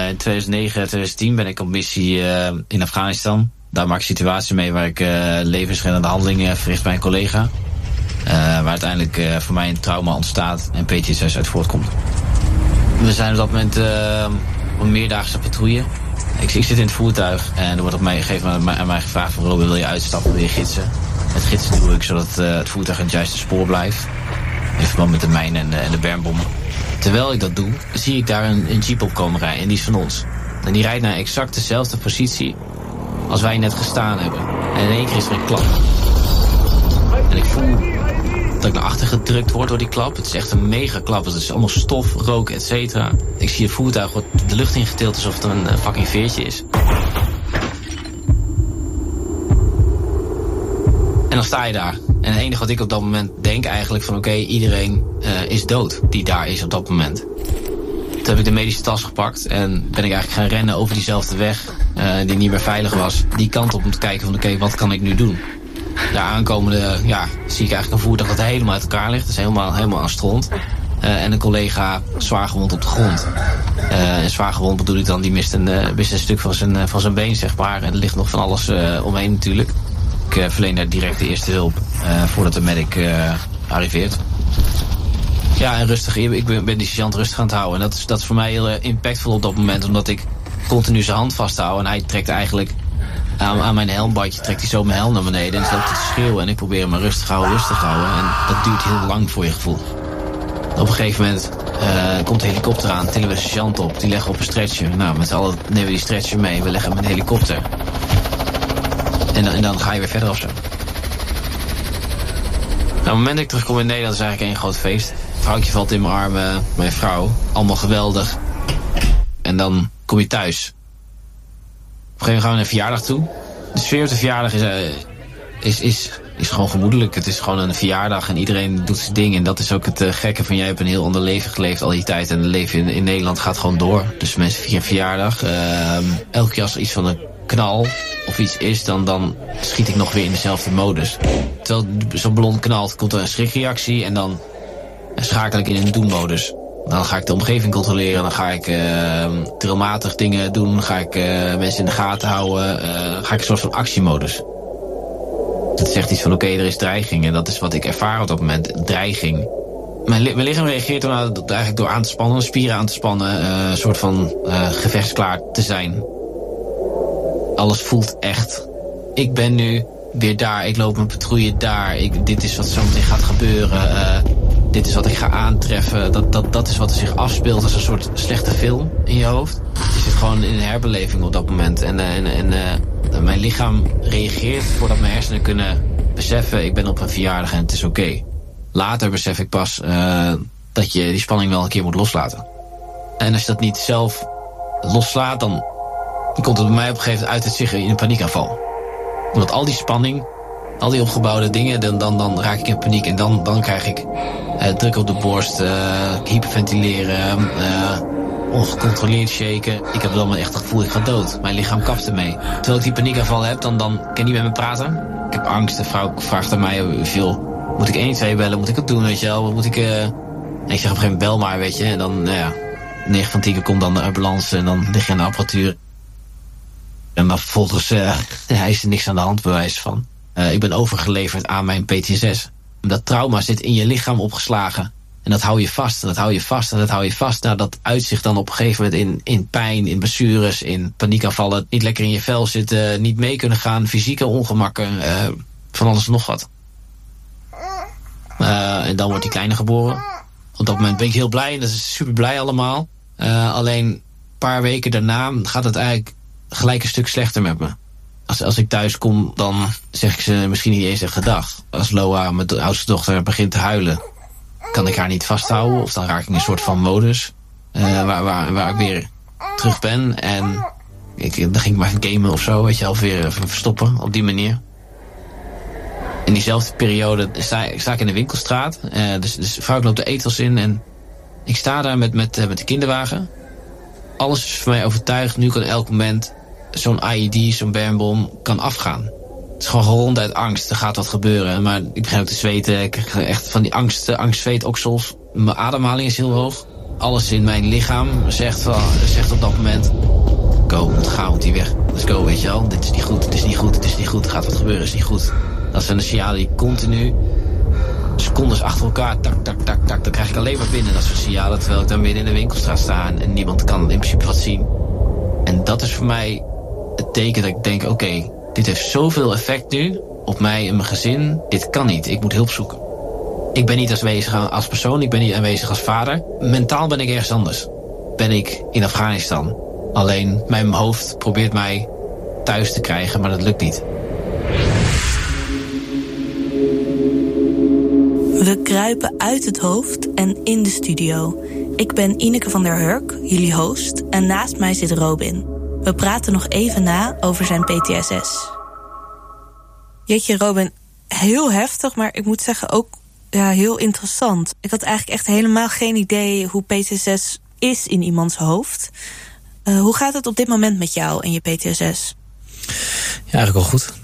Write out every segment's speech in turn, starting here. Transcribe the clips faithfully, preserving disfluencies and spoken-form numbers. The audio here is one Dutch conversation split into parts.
in tweeduizend negen, tweeduizend tien ben ik op missie uh, in Afghanistan. Daar maak ik situaties mee waar ik uh, levensreddende handelingen verricht bij een collega. Uh, waar uiteindelijk uh, voor mij een trauma ontstaat en P T S S uit voortkomt. We zijn op dat moment uh, op een meerdaagse patrouille. Ik, ik zit in het voertuig en er wordt op mij gegeven moment aan mij gevraagd van Robin, wil je uitstappen, wil je gidsen? Het gidsen doe ik zodat uh, het voertuig in het juiste spoor blijft. In verband met de mijn en de, en de bermbommen. Terwijl ik dat doe, zie ik daar een, een jeep op komen rijden en die is van ons. En die rijdt naar exact dezelfde positie als wij net gestaan hebben. En in één keer is er een klap. En ik voel dat ik naar achter gedrukt word door die klap. Het is echt een mega klap. Het is allemaal stof, rook, et cetera. Ik zie het voertuig wordt de lucht ingetild alsof het een fucking veertje is. En dan sta je daar. En het enige wat ik op dat moment denk eigenlijk van oké, okay, iedereen uh, is dood die daar is op dat moment. Toen heb ik de medische tas gepakt en ben ik eigenlijk gaan rennen over diezelfde weg uh, die niet meer veilig was. Die kant op om te kijken van oké, okay, wat kan ik nu doen? Daar aankomende ja, zie ik eigenlijk een voertuig dat helemaal uit elkaar ligt. Dat is helemaal, helemaal aan stront. Uh, en een collega zwaar gewond op de grond. Uh, en zwaar gewond bedoel ik dan, die mist een, uh, mist een stuk van zijn, uh, van zijn been zeg maar. En er ligt nog van alles uh, omheen natuurlijk. Ik uh, verleen daar direct de eerste hulp uh, voordat de medic uh, arriveert. Ja, en rustig. Ik ben, ben die sergeant rustig aan het houden. En dat is, dat is voor mij heel uh, impactvol op dat moment. Omdat ik continu zijn hand vasthoud. En hij trekt eigenlijk aan, aan mijn helmbadje, trekt hij zo mijn helm naar beneden. En loopt hij te schreeuwen. En ik probeer hem maar rustig houden, rustig houden. En dat duurt heel lang voor je gevoel. Op een gegeven moment uh, komt de helikopter aan. Tillen we de sergeant op. Die leggen op een stretcher. Nou, met z'n allen nemen we die stretcher mee. We leggen hem in een helikopter. En dan, en dan ga je weer verder of zo. Nou, op het moment dat ik terugkom in Nederland is eigenlijk één groot feest. Het vrouwtje valt in mijn armen, mijn vrouw. Allemaal geweldig. En dan kom je thuis. Op een gegeven moment gaan we naar een verjaardag toe. De sfeer op de verjaardag is, uh, is, is, is gewoon gemoedelijk. Het is gewoon een verjaardag en iedereen doet zijn ding. En dat is ook het uh, gekke van jij hebt een heel ander leven geleefd al die tijd. En het leven in, in Nederland gaat gewoon door. Dus mensen vieren een verjaardag. Uh, elke keer als er iets van een knal of iets is, dan, dan schiet ik nog weer in dezelfde modus. Terwijl zo'n ballon knalt, komt er een schrikreactie en dan schakel ik in een doen-modus. Dan ga ik de omgeving controleren, dan ga ik uh, drillmatig dingen doen, ga ik uh, mensen in de gaten houden, uh, ga ik een soort van actiemodus. Dat zegt iets van oké, okay, er is dreiging en dat is wat ik ervaar op dat moment, dreiging. Mijn, li- mijn lichaam reageert dan eigenlijk door aan te spannen, spieren aan te spannen, uh, een soort van uh, gevechtsklaar te zijn. Alles voelt echt. Ik ben nu weer daar. Ik loop mijn patrouille daar. Ik, dit is wat zo meteen gaat gebeuren. Uh, dit is wat ik ga aantreffen. Dat, dat, dat is wat er zich afspeelt als een soort slechte film in je hoofd. Je zit gewoon in een herbeleving op dat moment. En, uh, en, en uh, mijn lichaam reageert voordat mijn hersenen kunnen beseffen. Ik ben op een verjaardag en het is oké. Okay. Later besef ik pas uh, dat je die spanning wel een keer moet loslaten. En als je dat niet zelf loslaat, dan Dan komt het bij mij op een gegeven moment uit het zich in een paniekaanval. Omdat al die spanning, al die opgebouwde dingen, dan, dan, dan raak ik in paniek. En dan, dan krijg ik uh, druk op de borst, uh, hyperventileren, uh, ongecontroleerd shaken. Ik heb dan echt het gevoel, ik ga dood. Mijn lichaam kapt ermee. Terwijl ik die paniekaanval heb, dan, dan kan je niet met me praten. Ik heb angst, de vrouw vraagt aan mij veel. Moet ik één twee bellen, moet ik het doen, weet je wel? Moet ik, uh... en ik zeg op een gegeven moment, bel maar, weet je. En dan, nou ja, negen van tien keer komt dan de ambulance en dan lig je aan de apparatuur. En dan vervolgens uh, ja, is er niks aan de hand, bewijs van. Uh, ik ben overgeleverd aan mijn P T S S. Dat trauma zit in je lichaam opgeslagen. En dat hou je vast, en dat hou je vast, en dat hou je vast. Nou, dat uitzicht dan op een gegeven moment in, in pijn, in blessures, in paniekaanvallen. Niet lekker in je vel zitten, niet mee kunnen gaan, fysieke ongemakken, uh, van alles en nog wat. Uh, en dan wordt die kleine geboren. Op dat moment ben ik heel blij, en dat is super blij allemaal. Uh, alleen een paar weken daarna gaat het eigenlijk gelijk een stuk slechter met me. Als, als ik thuis kom, dan zeg ik ze misschien niet eens een gedag. Als Loa, mijn oudste dochter, begint te huilen, kan ik haar niet vasthouden. Of dan raak ik in een soort van modus. Uh, waar, waar, waar ik weer terug ben. En ik, dan ging ik maar gamen of zo, weet je, of weer verstoppen op die manier. In diezelfde periode sta, sta ik in de winkelstraat. Uh, dus, dus vrouw loopt de etels in en ik sta daar met, met, uh, met de kinderwagen. Alles is voor mij overtuigd. Nu kan elk moment zo'n I E D, zo'n bermbom, kan afgaan. Het is gewoon gerond uit angst. Er gaat wat gebeuren. Maar ik begin ook te zweten. Ik krijg echt van die angst, angst, zweet, oksels. Mijn ademhaling is heel hoog. Alles in mijn lichaam zegt, van, zegt op dat moment... Go, ontga, moet die weg. Let's go, weet je wel. Dit is niet goed, dit is niet goed, dit is niet goed. Er gaat wat gebeuren, is niet goed. Dat zijn de signalen die continu... secondes achter elkaar, tak, tak, tak, tak. Dan krijg ik alleen maar binnen dat soort signalen... terwijl ik dan weer in de winkelstraat sta... en, en niemand kan in principe wat zien. En dat is voor mij het teken dat ik denk... oké, okay, dit heeft zoveel effect nu op mij en mijn gezin. Dit kan niet, ik moet hulp zoeken. Ik ben niet aanwezig als persoon, ik ben niet aanwezig als vader. Mentaal ben ik ergens anders. Ben ik in Afghanistan. Alleen mijn hoofd probeert mij thuis te krijgen, maar dat lukt niet. We kruipen uit het hoofd en in de studio. Ik ben Ineke van der Hurk, jullie host, en naast mij zit Robin. We praten nog even na over zijn P T S S. Jeetje, Robin, heel heftig, maar ik moet zeggen ook ja, heel interessant. Ik had eigenlijk echt helemaal geen idee hoe P T S S is in iemands hoofd. Uh, hoe gaat het op dit moment met jou en je P T S S? Ja, eigenlijk wel goed.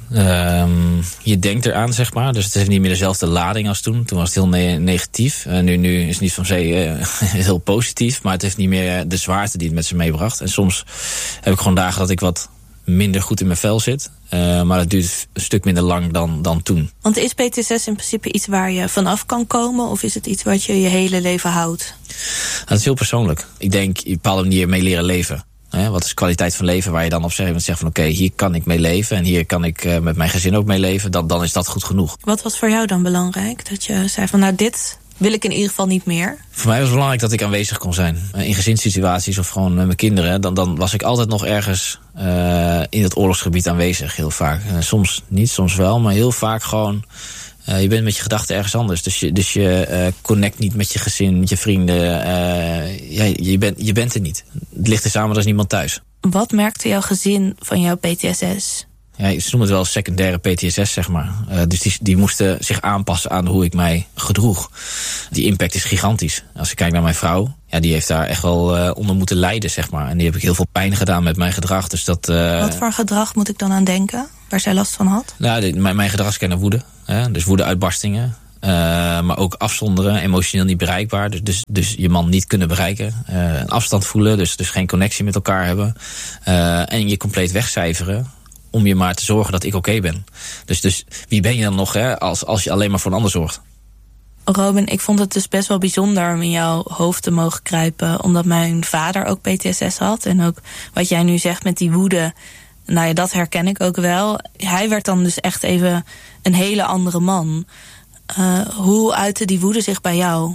Um, je denkt eraan, zeg maar. Dus het heeft niet meer dezelfde lading als toen. Toen was het heel ne- negatief. Uh, nu, nu is het niet van zee uh, heel positief. Maar het heeft niet meer de zwaarte die het met zich meebracht. En soms heb ik gewoon dagen dat ik wat minder goed in mijn vel zit. Uh, maar dat duurt een stuk minder lang dan, dan toen. Want is P T S S in principe iets waar je vanaf kan komen? Of is het iets wat je je hele leven houdt? Dat is heel persoonlijk. Ik denk, op een bepaalde manier mee leren leven. He, wat is kwaliteit van leven waar je dan op zegt van oké, okay, hier kan ik mee leven en hier kan ik uh, met mijn gezin ook mee leven, dan, dan is dat goed genoeg. Wat was voor jou dan belangrijk? Dat je zei van nou dit wil ik in ieder geval niet meer? Voor mij was het belangrijk dat ik aanwezig kon zijn. In gezinssituaties of gewoon met mijn kinderen, dan, dan was ik altijd nog ergens uh, in het oorlogsgebied aanwezig, heel vaak. Uh, soms niet, soms wel, maar heel vaak gewoon... Uh, je bent met je gedachten ergens anders. Dus je, dus je uh, connect niet met je gezin, met je vrienden. Uh, ja, je, bent, je bent er niet. Het ligt er samen als niemand thuis. Wat merkte jouw gezin van jouw P T S S? Ja, ze noemen het wel secundaire P T S S, zeg maar. Uh, dus die, die moesten zich aanpassen aan hoe ik mij gedroeg. Die impact is gigantisch. Als ik kijk naar mijn vrouw, ja, die heeft daar echt wel uh, onder moeten lijden, zeg maar. En die heb ik heel veel pijn gedaan met mijn gedrag. Dus dat, uh, Wat voor gedrag moet ik dan aan denken, waar zij last van had? Nou, die, mijn, mijn gedrag is kennen woede. Hè? Dus woede-uitbarstingen. Uh, maar ook afzonderen, emotioneel niet bereikbaar. Dus, dus, dus je man niet kunnen bereiken. Uh, een afstand voelen, dus, dus geen connectie met elkaar hebben. Uh, en je compleet wegcijferen. Om je maar te zorgen dat ik oké okay ben. Dus, dus wie ben je dan nog, hè, als, als je alleen maar voor een ander zorgt? Robin, ik vond het dus best wel bijzonder om in jouw hoofd te mogen kruipen. Omdat mijn vader ook P T S S had. En ook wat jij nu zegt met die woede. Nou ja, dat herken ik ook wel. Hij werd dan dus echt even een hele andere man. Uh, hoe uitte die woede zich bij jou?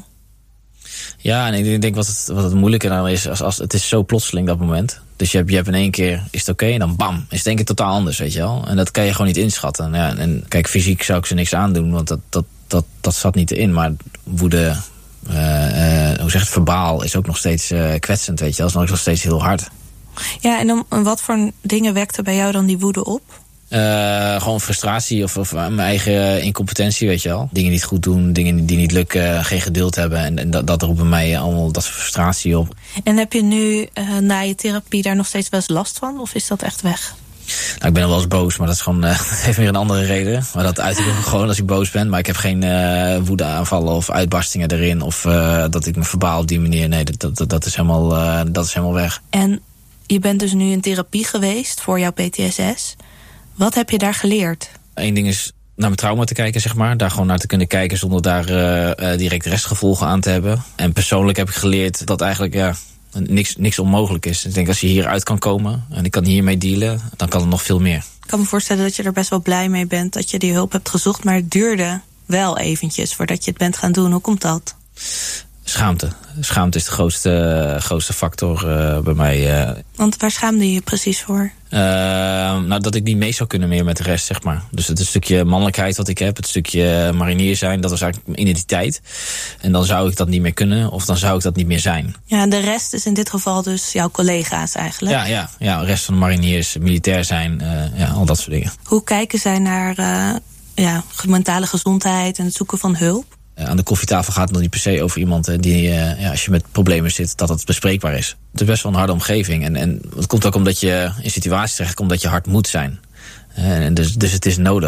Ja, en ik denk wat het, wat het moeilijke dan is, als, als, het is zo plotseling dat moment. Dus je hebt, je hebt in één keer, is het oké, okay, en dan bam, is het denk ik totaal anders, weet je wel. En dat kan je gewoon niet inschatten. Ja, en kijk, fysiek zou ik ze niks aandoen, want dat, dat, dat, dat zat niet in. Maar woede, uh, uh, hoe zeg het, verbaal is ook nog steeds uh, kwetsend, weet je wel. Dat is nog steeds heel hard. Ja, en dan, wat voor dingen wekte bij jou dan die woede op? Uh, gewoon frustratie of, of mijn eigen incompetentie, weet je wel. Dingen niet goed doen, dingen die niet lukken, geen geduld hebben. En, en dat, dat roept bij mij allemaal dat frustratie op. En heb je nu uh, na je therapie daar nog steeds wel eens last van? Of is dat echt weg? Nou, ik ben wel eens boos, maar dat is gewoon, uh, dat heeft weer een andere reden. Maar dat uit ik ook gewoon als ik boos ben. Maar ik heb geen uh, woedeaanvallen of uitbarstingen erin. Of uh, dat ik me verbaal op die manier. Nee, dat, dat, dat, is helemaal, uh, dat is helemaal weg. En je bent dus nu in therapie geweest voor jouw P T S S. Wat heb je daar geleerd? Eén ding is naar mijn trauma te kijken, zeg maar. Daar gewoon naar te kunnen kijken zonder daar uh, uh, direct restgevolgen aan te hebben. En persoonlijk heb ik geleerd dat eigenlijk ja, niks, niks onmogelijk is. Ik denk als je hieruit kan komen en ik kan hiermee dealen, dan kan er nog veel meer. Ik kan me voorstellen dat je er best wel blij mee bent dat je die hulp hebt gezocht. Maar het duurde wel eventjes voordat je het bent gaan doen. Hoe komt dat? Schaamte. Schaamte is de grootste, grootste factor uh, bij mij. Uh. Want waar schaamde je je precies voor? Uh, nou, dat ik niet mee zou kunnen meer met de rest, zeg maar. Dus het stukje mannelijkheid wat ik heb, het stukje marinier zijn, dat was eigenlijk mijn identiteit. En dan zou ik dat niet meer kunnen, of dan zou ik dat niet meer zijn. Ja, en de rest is in dit geval dus jouw collega's eigenlijk? Ja, ja, ja, de rest van de mariniers, militair zijn, uh, ja, al dat soort dingen. Hoe kijken zij naar uh, ja, mentale gezondheid en het zoeken van hulp? Aan de koffietafel gaat het nog niet per se over iemand die, uh, ja, als je met problemen zit, dat het bespreekbaar is. Het is best wel een harde omgeving. En, en het komt ook omdat je in situaties terechtkomt dat je hard moet zijn. En dus, dus het is nodig.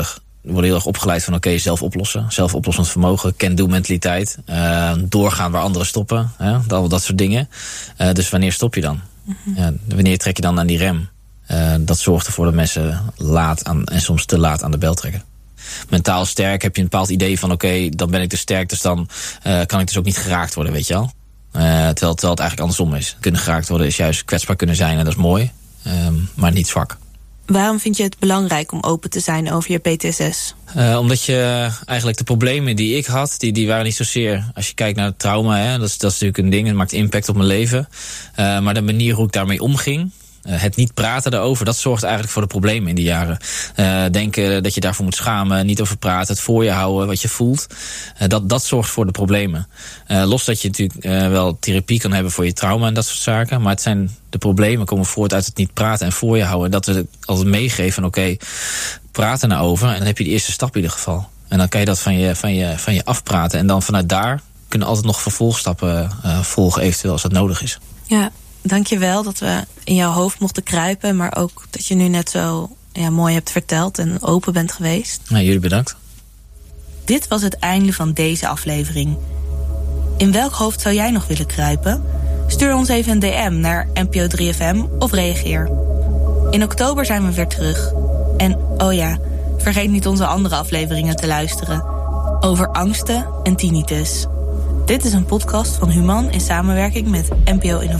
We worden heel erg opgeleid van oké, okay, zelf oplossen. Zelfoplossend vermogen, can-do mentaliteit. Uh, doorgaan waar anderen stoppen. Hè, dat, dat soort dingen. Uh, dus wanneer stop je dan? Mm-hmm. Ja, wanneer trek je dan aan die rem? Uh, dat zorgt ervoor dat mensen laat aan, en soms te laat aan de bel trekken. Mentaal sterk heb je een bepaald idee van oké, okay, dan ben ik dus sterk, dus dan uh, kan ik dus ook niet geraakt worden, weet je wel. Uh, terwijl, terwijl het eigenlijk andersom is. Kunnen geraakt worden is juist kwetsbaar kunnen zijn en dat is mooi, um, maar niet zwak. Waarom vind je het belangrijk om open te zijn over je P T S S? Uh, omdat je eigenlijk de problemen die ik had, die, die waren niet zozeer, als je kijkt naar het trauma, hè, dat is, dat is natuurlijk een ding, het maakt impact op mijn leven. Uh, maar de manier hoe ik daarmee omging, uh, het niet praten daarover, dat zorgt eigenlijk voor de problemen in die jaren. Uh, denken dat je daarvoor moet schamen, niet over praten, het voor je houden, wat je voelt. Uh, dat, dat zorgt voor de problemen. Uh, los dat je natuurlijk uh, wel therapie kan hebben voor je trauma en dat soort zaken, maar het zijn de problemen komen voort uit het niet praten en voor je houden. Dat we altijd meegeven van oké, okay, praat er nou over en dan heb je de eerste stap in ieder geval. En dan kan je dat van je, van je, van je afpraten en dan vanuit daar kunnen altijd nog vervolgstappen uh, volgen eventueel als dat nodig is. Ja, dankjewel dat we in jouw hoofd mochten kruipen, maar ook dat je nu net zo ja, mooi hebt verteld en open bent geweest. Ja, jullie bedankt. Dit was het einde van deze aflevering. In welk hoofd zou jij nog willen kruipen? Stuur ons even een D M naar N P O drie F M of reageer. In oktober zijn we weer terug. En oh ja, vergeet niet onze andere afleveringen te luisteren. Over angsten en tinnitus. Dit is een podcast van Human in samenwerking met N P O Innovatie.